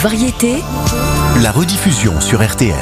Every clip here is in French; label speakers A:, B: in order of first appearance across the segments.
A: Variété,
B: la rediffusion sur RTL.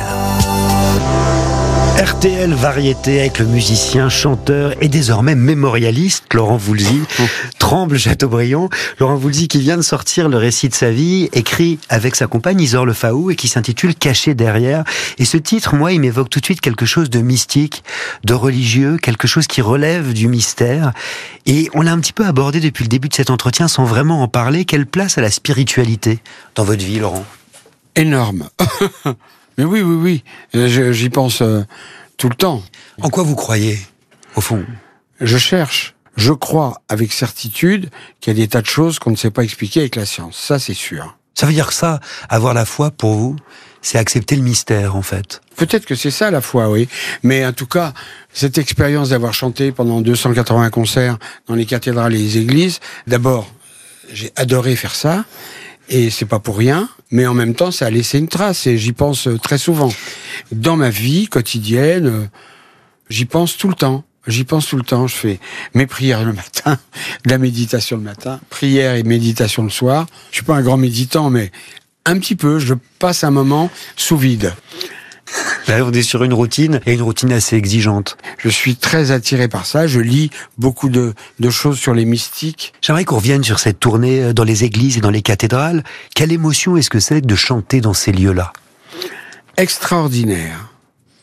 C: RTL Variété avec le musicien, chanteur et désormais mémorialiste Laurent Voulzy, Tremble-Châteaubriand. Laurent Voulzy qui vient de sortir le récit de sa vie, écrit avec sa compagne Isor Lefaou et qui s'intitule Caché derrière. Et ce titre, moi, il m'évoque tout de suite quelque chose de mystique, de religieux, quelque chose qui relève du mystère. Et on l'a un petit peu abordé depuis le début de cet entretien sans vraiment en parler. Quelle place a la spiritualité dans votre vie, Laurent ?
D: Énorme. Mais oui. J'y pense tout le temps.
C: En quoi vous croyez, au fond ?
D: Je cherche. Je crois avec certitude qu'il y a des tas de choses qu'on ne sait pas expliquer avec la science. Ça, c'est sûr.
C: Ça veut dire que ça, avoir la foi, pour vous, c'est accepter le mystère, en fait.
D: Peut-être que c'est ça, la foi, oui. Mais en tout cas, cette expérience d'avoir chanté pendant 280 concerts dans les cathédrales et les églises, d'abord, j'ai adoré faire ça. Et c'est pas pour rien, mais en même temps, ça a laissé une trace, et j'y pense très souvent. Dans ma vie quotidienne, j'y pense tout le temps. Je fais mes prières le matin, de la méditation le matin, prière et méditation le soir. Je suis pas un grand méditant, mais un petit peu, je passe un moment sous vide.
C: Là, on est sur une routine, et une routine assez exigeante.
D: Je suis très attiré par ça, je lis beaucoup de choses sur les mystiques.
C: J'aimerais qu'on revienne sur cette tournée dans les églises et dans les cathédrales. Quelle émotion est-ce que c'est de chanter dans ces lieux-là ?
D: Extraordinaire.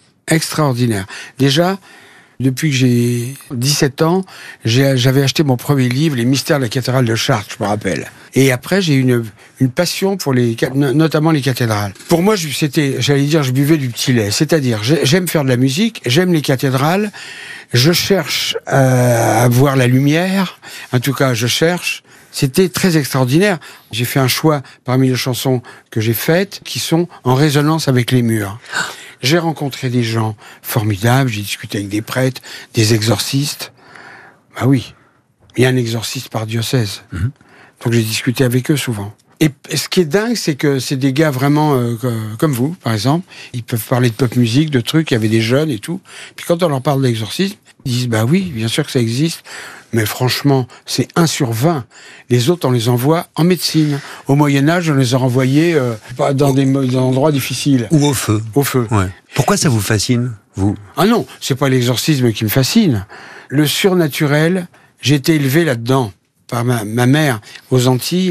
D: Déjà, depuis que j'ai 17 ans, j'avais acheté mon premier livre, Les mystères de la cathédrale de Chartres, je me rappelle. Et après, j'ai eu une passion pour notamment les cathédrales. Pour moi, je buvais du petit lait. C'est-à-dire, j'aime faire de la musique, j'aime les cathédrales, je cherche à voir la lumière. En tout cas, je cherche. C'était très extraordinaire. J'ai fait un choix parmi les chansons que j'ai faites qui sont en résonance avec les murs. J'ai rencontré des gens formidables, j'ai discuté avec des prêtres, des exorcistes. Bah oui, il y a un exorciste par diocèse. Donc j'ai discuté avec eux souvent. Et ce qui est dingue, c'est que c'est des gars vraiment comme vous, par exemple. Ils peuvent parler de pop musique, de trucs, il y avait des jeunes et tout. Puis quand on leur parle d'exorcisme, ils disent, bah oui, bien sûr que ça existe. Mais franchement, c'est 1 sur 20. Les autres, on les envoie en médecine. Au Moyen-Âge, on les a renvoyés dans des endroits difficiles.
C: Ou au feu.
D: Au feu.
C: Ouais. Pourquoi ça vous fascine, vous ?
D: Ah non, c'est pas l'exorcisme qui me fascine. Le surnaturel, j'ai été élevé là-dedans par ma mère aux Antilles.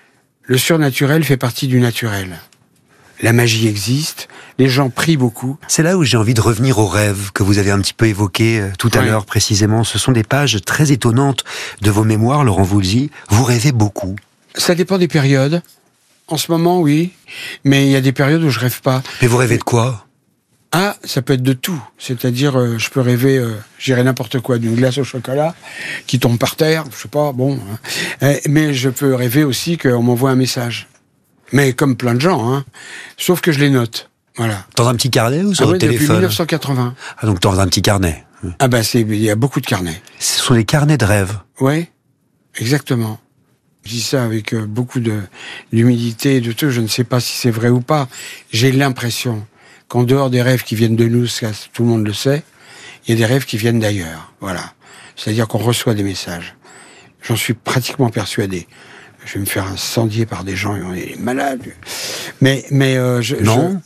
D: Le surnaturel fait partie du naturel. La magie existe, les gens prient beaucoup.
C: C'est là où j'ai envie de revenir aux rêves que vous avez un petit peu évoqués tout à l'heure précisément. Ce sont des pages très étonnantes de vos mémoires, Laurent Voulzy. Vous rêvez beaucoup.
D: Ça dépend des périodes. En ce moment, oui. Mais il y a des périodes où je rêve pas.
C: Mais vous rêvez de quoi ?
D: Ah, ça peut être de tout. C'est-à-dire, je peux rêver, je dirais n'importe quoi, d'une glace au chocolat qui tombe par terre, je sais pas, bon. Mais je peux rêver aussi qu'on m'envoie un message. Mais comme plein de gens, hein. Sauf que je les note. Voilà.
C: Dans un petit carnet ou sur votre téléphone ?
D: Depuis 1980.
C: Ah, donc dans un petit carnet.
D: Ah ben, il y a beaucoup de carnets.
C: Ce sont des carnets de rêves.
D: Ouais, exactement. Je dis ça avec beaucoup d'humilité et de tout. Je ne sais pas si c'est vrai ou pas. J'ai l'impression qu'en dehors des rêves qui viennent de nous, ça, tout le monde le sait, il y a des rêves qui viennent d'ailleurs. Voilà. C'est-à-dire qu'on reçoit des messages. J'en suis pratiquement persuadé. Je vais me faire incendier par des gens, on est malades. Mais je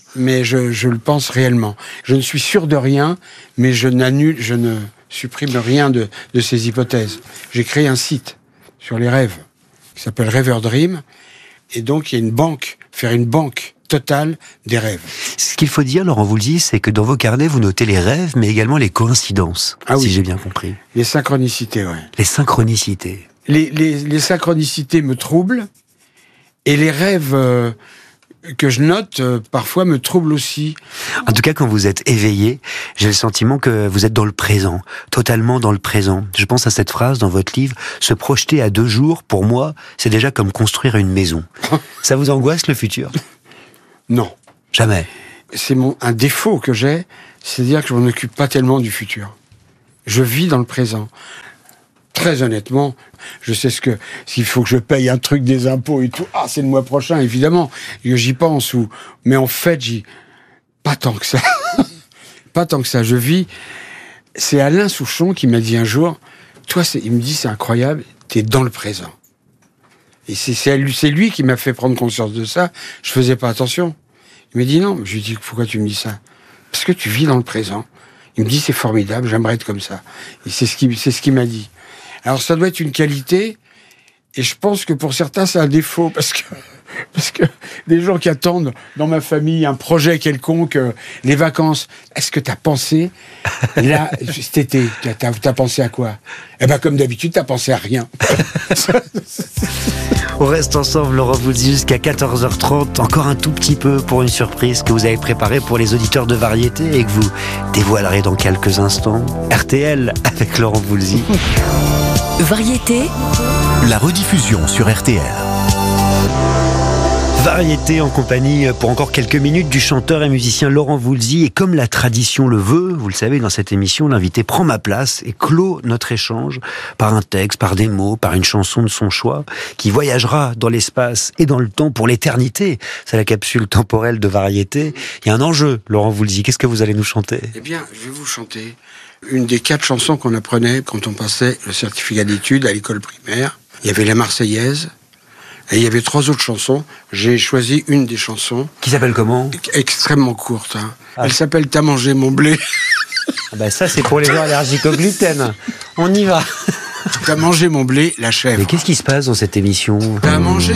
D: le pense réellement. Je ne suis sûr de rien, mais je ne supprime rien de ces hypothèses. J'ai créé un site sur les rêves qui s'appelle Rêveur Dream, et donc il y a faire une banque totale des rêves.
C: Ce qu'il faut dire, Laurent Voulzy, c'est que dans vos carnets, vous notez les rêves, mais également les coïncidences, si j'ai bien compris.
D: Les synchronicités, ouais.
C: Les synchronicités.
D: Les synchronicités me troublent, et les rêves que je note, parfois me troublent aussi.
C: En tout cas, quand vous êtes éveillé, j'ai le sentiment que vous êtes dans le présent, totalement dans le présent. Je pense à cette phrase dans votre livre, « Se projeter à 2 jours, pour moi, c'est déjà comme construire une maison. » Ça vous angoisse, le futur ?
D: Non.
C: Jamais.
D: C'est un défaut que j'ai, c'est-à-dire que je m'en occupe pas tellement du futur. Je vis dans le présent. Très honnêtement, je sais s'il faut que je paye un truc des impôts et tout. Ah, c'est le mois prochain, évidemment. J'y pense. Mais en fait, pas tant que ça. Pas tant que ça. Je vis. C'est Alain Souchon qui m'a dit un jour, toi, il me dit, c'est incroyable, t'es dans le présent. Et c'est lui qui m'a fait prendre conscience de ça. Je faisais pas attention. Il m'a dit non. Je lui ai dit, pourquoi tu me dis ça? Parce que tu vis dans le présent. Il me dit, c'est formidable, j'aimerais être comme ça. Et c'est ce qu'il m'a dit. Alors ça doit être une qualité, et je pense que pour certains c'est un défaut, parce que des gens qui attendent dans ma famille un projet quelconque, les vacances, est-ce que t'as pensé, là, cet été, t'as pensé à quoi? Eh ben comme d'habitude, t'as pensé à rien.
C: On reste ensemble, Laurent Voulzy, jusqu'à 14h30, encore un tout petit peu pour une surprise que vous avez préparée pour les auditeurs de Variété et que vous dévoilerez dans quelques instants. RTL avec Laurent Voulzy.
A: Variété,
B: La rediffusion sur RTL.
C: Variété en compagnie pour encore quelques minutes du chanteur et musicien Laurent Voulzy. Et comme la tradition le veut, vous le savez, dans cette émission, l'invité prend ma place et clôt notre échange par un texte, par des mots, par une chanson de son choix, qui voyagera dans l'espace et dans le temps pour l'éternité. C'est la capsule temporelle de Variété. Il y a un enjeu, Laurent Voulzy. Qu'est-ce que vous allez nous chanter?
D: Eh bien, je vais vous chanter une des 4 chansons qu'on apprenait quand on passait le certificat d'études à l'école primaire. Il y avait la Marseillaise, et il y avait 3 autres chansons. J'ai choisi une des chansons.
C: Qui s'appelle comment?
D: Extrêmement courte. Hein. Elle s'appelle « T'as mangé mon blé ».
C: Ça, c'est pour les gens allergiques au gluten. On y va.
D: T'as mangé mon blé, la chèvre.
C: Mais qu'est-ce qui se passe dans cette émission?
D: T'as mangé